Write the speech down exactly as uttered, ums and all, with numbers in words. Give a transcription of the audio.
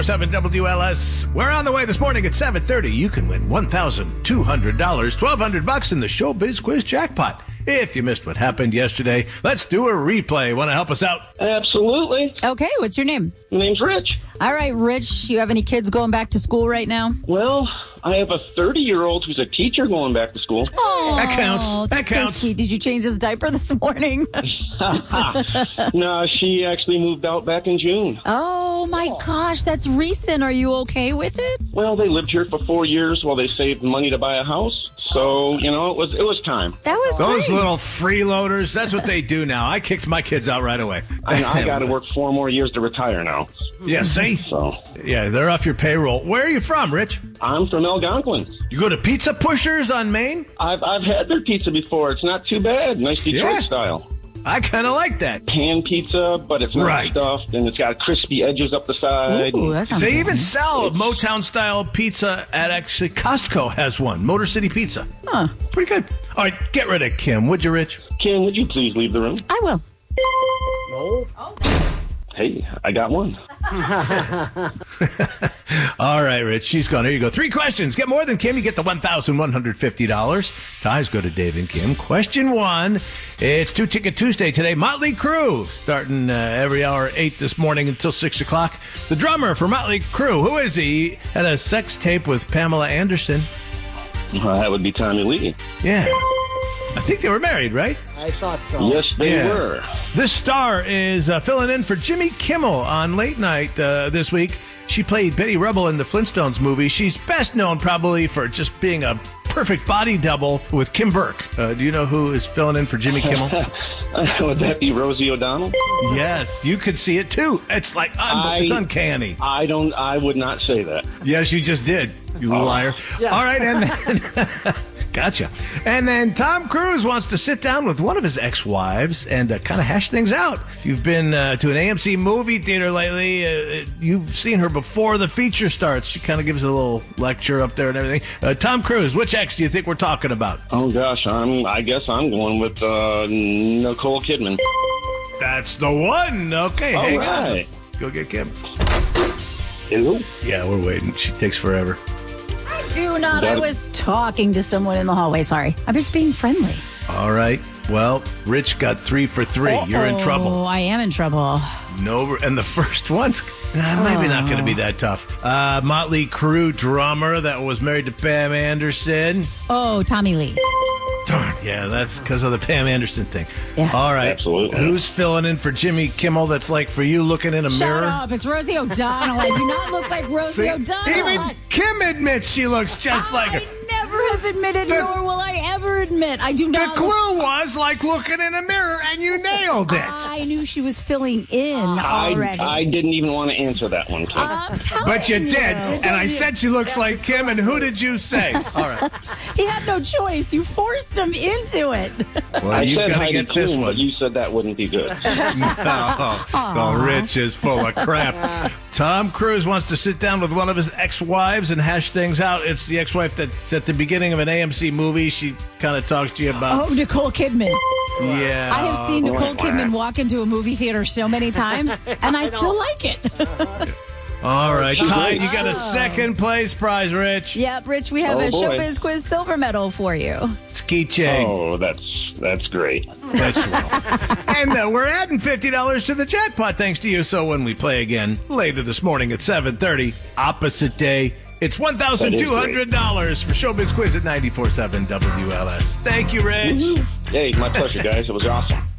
seven W L S. We're on the way this morning at seven thirty. You can win one thousand two hundred dollars, twelve hundred bucks in the Showbiz Quiz jackpot. If you missed what happened yesterday, let's do a replay. Want to help us out? Absolutely. Okay, what's your name? My name's Rich. All right, Rich, you have any kids going back to school right now? Well, I have a thirty-year-old who's a teacher going back to school. Oh, That counts. That's That counts. so sweet. Did you change his diaper this morning? No, she actually moved out back in June. Oh, my gosh, that's recent. Are you okay with it? Well, they lived here for four years while they saved money to buy a house. So, you know, it was it was time. That was Those great. little freeloaders, that's what they do now. I kicked my kids out right away. And I got to work four more years to retire now. Yeah, see? So, Yeah, they're off your payroll. Where are you from, Rich? I'm from Algonquin. You go to Pizza Pushers on Main? I've I've had their pizza before. It's not too bad. Nice Detroit Yeah. style. I kind of like that. Pan pizza, but it's not Right. stuffed, and it's got crispy edges up the side. Ooh, that sounds They good. even sell Motown-style pizza at actually Costco has one. Motor City Pizza. Huh. Pretty good. All right, get rid of Kim, would you, Rich? Kim, would you please leave the room? I will. Hey, I got one. All right, Rich, she's gone. Here you go. Three questions. Get more than Kim, you get the one thousand one hundred fifty dollars. Ties go to Dave and Kim. Question one. It's Two Ticket Tuesday today. Motley Crue, starting uh, every hour, eight this morning until six o'clock. The drummer for Motley Crue, who is he? He had a sex tape with Pamela Anderson. Uh, that would be Tommy Lee. Yeah. I think they were married, right? I thought so. Yes, they Yeah. were. This star is uh, filling in for Jimmy Kimmel on Late Night uh, this week. She played Betty Rubble in the Flintstones movie. She's best known probably for just being a perfect body double with Kim Burke. Uh, do you know who is filling in for Jimmy Kimmel? Would that be Rosie O'Donnell? Yes, you could see it too. It's like, un- I- it's uncanny. I don't. I would not say that. Yes, you just did, you liar. All right, and then... Gotcha. And then Tom Cruise wants to sit down with one of his ex-wives and uh, kind of hash things out. If you've been uh, to an A M C movie theater lately, uh, you've seen her before the feature starts. She kind of gives a little lecture up there and everything. Uh, Tom Cruise, which ex do you think we're talking about? Oh gosh, I'm. I guess I'm going with uh, Nicole Kidman. That's the one. Okay, All hang right. on. Go get Kim. Ew. Yeah, we're waiting. She takes forever. Do not. I That- was talking to someone in the hallway. Sorry. I was being friendly. All right. Well, Rich got three for three. You're in Oh, trouble. I am in trouble. No, and the first one's uh, maybe not going to be that tough. Uh, Motley Crue drummer that was married to Pam Anderson. Oh, Tommy Lee. Darn, yeah, that's because of the Pam Anderson thing. Yeah. All right. Absolutely. Who's filling in for Jimmy Kimmel that's like for you looking in a Shut mirror? up. It's Rosie O'Donnell. I do not look like Rosie O'Donnell. Even Kim admits she looks just like her. I never have admitted, The- nor will I ever admit. I do The not. look- clue was like looking in a mirror, and you nailed it. I knew she was filling in I, already. I didn't even want to answer that one, Kim. I'm telling But you did, you. and I said she looks like Kim, and who did you say? All right. He had no choice. You forced him into it. Well, I you've said got to Heidi get this Klum, one. but you said that wouldn't be good. No, the Rich is full of crap. Tom Cruise wants to sit down with one of his ex-wives and hash things out. It's the ex-wife that's at the beginning of an A M C movie. She kind of talks to you about. Oh, Nicole Kidman. Yeah. I have seen Oh, Nicole wow. Kidman walk into a movie theater so many times, and I still like it. All right, Oh, Ty, great. you got a second place prize, Rich. Yep, Rich, we have Oh, a boy. Showbiz Quiz silver medal for you. It's keychain. Oh, that's that's great. That's right. And uh, we're adding fifty dollars to the jackpot thanks to you. So when we play again later this morning at seven thirty, opposite day, it's one thousand two hundred dollars for Showbiz Quiz at ninety-four point seven W L S. Thank you, Rich. Hey, my pleasure, guys. It was awesome.